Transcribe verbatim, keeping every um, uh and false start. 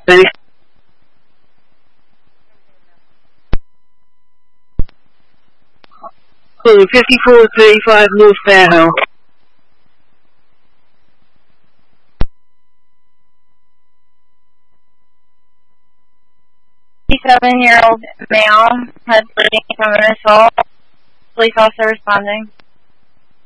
fifty-four thirty-five North Fairhill. fifty-seven-year-old male has bleeding from an assault. Police officer responding.